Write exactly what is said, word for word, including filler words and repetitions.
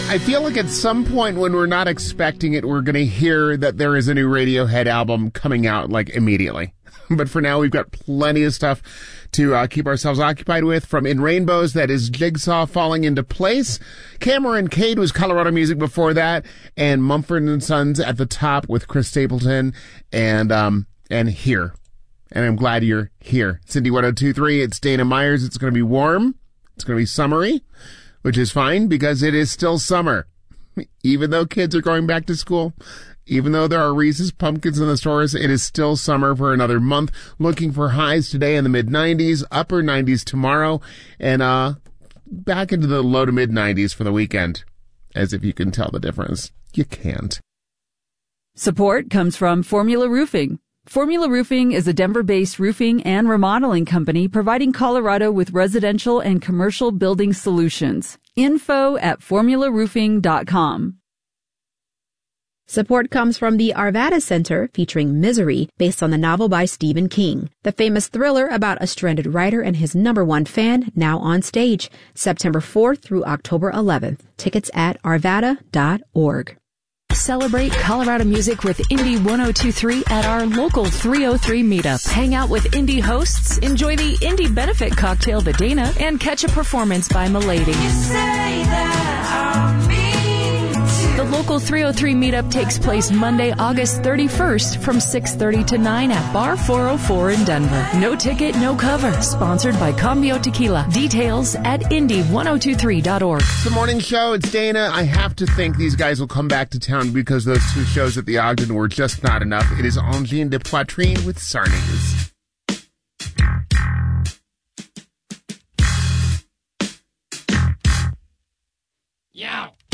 I feel like at some point when we're not expecting it, we're going to hear that there is a new Radiohead album coming out, like, immediately. But for now, we've got plenty of stuff to uh, keep ourselves occupied with. From In Rainbows, that is Jigsaw Falling Into Place. Cameron Cade was Colorado Music before that. And Mumford and Sons at the top with Chris Stapleton and um and Here. And I'm glad you're here. Cindy one oh two point three, it's Dana Myers. It's going to be warm. It's going to be summery, which is fine because it is still summer. Even though kids are going back to school, even though there are Reese's Pumpkins in the stores, it is still summer for another month. Looking for highs today in the mid nineties, upper nineties tomorrow, and uh back into the low to mid nineties for the weekend. As if you can tell the difference. You can't. Support comes from Formula Roofing. Formula Roofing is a Denver-based roofing and remodeling company providing Colorado with residential and commercial building solutions. Info at formula roofing dot com. Support comes from the Arvada Center, featuring Misery, based on the novel by Stephen King. The famous thriller about a stranded writer and his number one fan, now on stage, September fourth through October eleventh. Tickets at arvada dot org. Celebrate Colorado music with Indie one oh two point three at our local three oh three meetup. Hang out with indie hosts, enjoy the indie benefit cocktail The Dana, and catch a performance by Milady. You say that I'm mean to. The local three oh three meetup takes place Monday, August thirty-first from six thirty to nine at Bar four oh four in Denver. No ticket, no cover. Sponsored by Cambio Tequila. Details at indie one oh two three dot org. The morning show, it's Dana. I have to think these guys will come back to town because those two shows at the Ogden were just not enough. It is Angine de Poitrine with Sarnies. Yow.